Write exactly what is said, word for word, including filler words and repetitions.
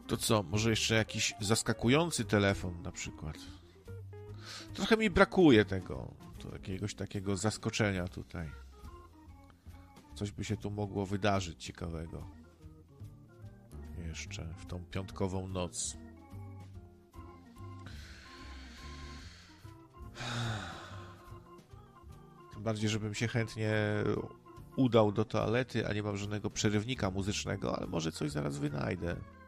To co, może jeszcze jakiś zaskakujący telefon na przykład? Trochę mi brakuje tego, to jakiegoś takiego zaskoczenia tutaj. Coś by się tu mogło wydarzyć ciekawego. Jeszcze w tą piątkową noc. Tym bardziej, żebym się chętnie udał do toalety, a nie mam żadnego przerywnika muzycznego, ale może coś zaraz wynajdę.